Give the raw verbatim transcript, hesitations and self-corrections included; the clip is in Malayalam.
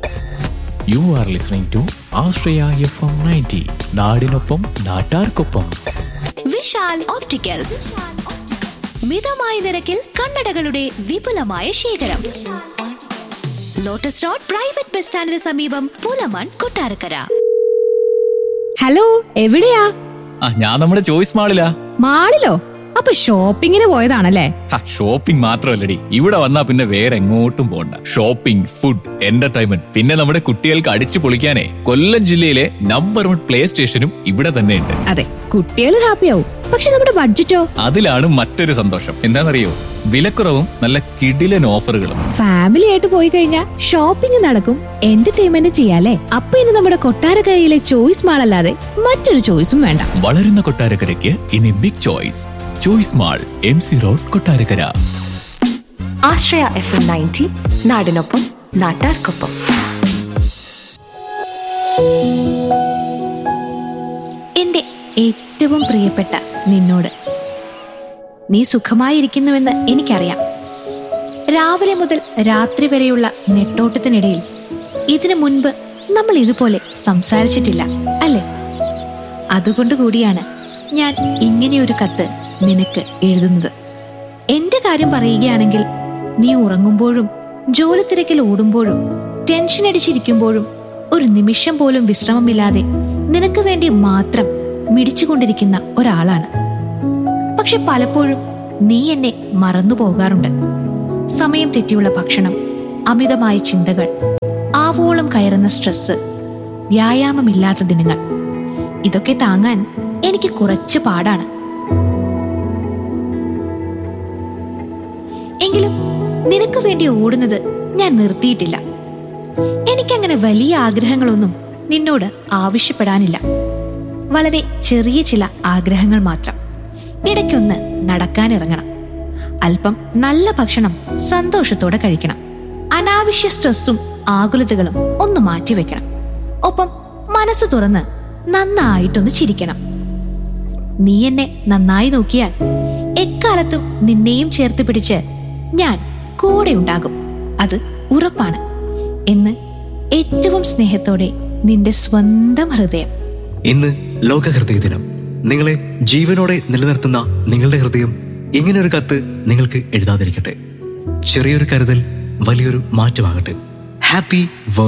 You are listening to Ashraya F M ninety. നാടിനൊപ്പം നാട്ടാർക്കൊപ്പം. വിശാൽ ഓപ്റ്റിക്കൽസ്, മിതമായ നിരക്കിൽ കണ്ണടകളുടെ വിപുലമായ ശേഖരം. ലോട്ടസ് റോഡ് പ്രൈവറ്റ് ബസ് സ്റ്റാൻഡിന് സമീപം, പുലമൺ, കൊട്ടാരക്കര. ഹലോ, എവിടെയാ? ഞാൻ നമ്മുടെ ചോയ്സ് മാളിലാ. മാളിലോ? അപ്പൊ ഷോപ്പിങ്ങിന് പോയതാണല്ലേ? ഷോപ്പിംഗ് മാത്രമല്ലടി, ഇവിടെ വന്നാ പിന്നെ വേറെ എങ്ങോട്ടും പോണ്ട. ഷോപ്പിംഗ്, ഫുഡ്, എന്റർടൈൻമെന്റ്, പിന്നെ നമ്മുടെ കുട്ടികൾക്ക് അടിച്ചു പൊളിക്കാനേ കൊല്ലം ജില്ലയിലെ നമ്പർ വൺ പ്ലേ സ്റ്റേഷനും ഇവിടെ തന്നെ ഉണ്ട്. അതെ, കുട്ടികൾ ഹാപ്പിയാവും. പക്ഷെ നമ്മുടെ ബഡ്ജറ്റോ? അതിലാണ് മറ്റൊരു സന്തോഷം. എന്താണെന്നറിയോ? വിലക്കുറവും നല്ല കിടിലൻ ഓഫറുകളും. ഫാമിലി ആയിട്ട് പോയി കഴിഞ്ഞാൽ ഷോപ്പിംഗ് നടക്കും, എന്റർടൈൻമെന്റ് ചെയ്യാലേ. അപ്പൊ ഇനി നമ്മുടെ കൊട്ടാരക്കരയിലെ ചോയ്സ് മാൾ അല്ലാതെ മറ്റൊരു ചോയ്സും വേണ്ട. വളരുന്ന കൊട്ടാരക്കരയ്ക്ക് ഇനി big choice. Choice mall, M C road, Kottarakkara. ആശ്രയ എഫ് എം നയൻറ്റി, നാടിനൊപ്പം നാട്ടാർക്കൊപ്പം. എന്റെ ഏറ്റവും പ്രിയപ്പെട്ട നിന്നോട്, നീ സുഖമായിരിക്കുന്നുവെന്ന് എനിക്കറിയാം. രാവിലെ മുതൽ രാത്രി വരെയുള്ള നെട്ടോട്ടത്തിനിടയിൽ ഇതിനു മുൻപ് നമ്മൾ ഇതുപോലെ സംസാരിച്ചിട്ടില്ല, അല്ലേ? അതുകൊണ്ട് കൂടിയാണ് ഞാൻ ഇങ്ങനെയൊരു കത്ത് നിനക്ക് എഴുതുന്നത്. എന്റെ കാര്യം പറയുകയാണെങ്കിൽ, നീ ഉറങ്ങുമ്പോഴും ജോലി തിരക്കിൽ ഓടുമ്പോഴും ടെൻഷൻ അടിച്ചിരിക്കുമ്പോഴും ഒരു നിമിഷം പോലും വിശ്രമമില്ലാതെ നിനക്ക് വേണ്ടി മാത്രം മിടിച്ചുകൊണ്ടിരിക്കുന്ന ഒരാളാണ്. പക്ഷെ പലപ്പോഴും നീ എന്നെ മറന്നു പോകാറുണ്ട്. സമയം തെറ്റിയുള്ള ഭക്ഷണം, അമിതമായ ചിന്തകൾ, ആവോളം കയറുന്ന സ്ട്രെസ്, വ്യായാമമില്ലാത്ത ദിനങ്ങൾ, ഇതൊക്കെ താങ്ങാൻ എനിക്ക് കുറച്ച് പാടാണ്. എങ്കിലും നിനക്ക് വേണ്ടി ഓടുന്നത് ഞാൻ നിർത്തിയിട്ടില്ല. എനിക്കങ്ങനെ വലിയ ആഗ്രഹങ്ങളൊന്നും നിന്നോട് ആവശ്യപ്പെടാനില്ല. വളരെ ചെറിയ ചില ആഗ്രഹങ്ങൾ മാത്രം. ഇടയ്ക്കൊന്ന് നടക്കാനിറങ്ങണം, അല്പം നല്ല ഭക്ഷണം സന്തോഷത്തോടെ കഴിക്കണം, അനാവശ്യ സ്ട്രെസ്സും ആകുലതകളും ഒന്ന് മാറ്റിവെക്കണം, ഒപ്പം മനസ്സ് തുറന്ന് നന്നായിട്ടൊന്ന് ചിരിക്കണം. നീ എന്നെ നന്നായി നോക്കിയാൽ എക്കാലത്തും നിന്നെയും ചേർത്ത് പിടിച്ച് ഞാൻ കൂടെ ഉണ്ടാകും, അത് ഉറപ്പാണ് എന്ന് ഏറ്റവും സ്നേഹത്തോടെ നിന്റെ സ്വന്തം ഹൃദയം. ഇന്ന് ലോക ഹൃദയ ദിനം. നിങ്ങളെ ജീവനോടെ നിലനിർത്തുന്ന നിങ്ങളുടെ ഹൃദയം ഇങ്ങനൊരു കത്ത് നിങ്ങൾക്ക് എഴുതാതിരിക്കട്ടെ. ചെറിയൊരു കരുതൽ വലിയൊരു മാറ്റമാകട്ടെ. ഹാപ്പി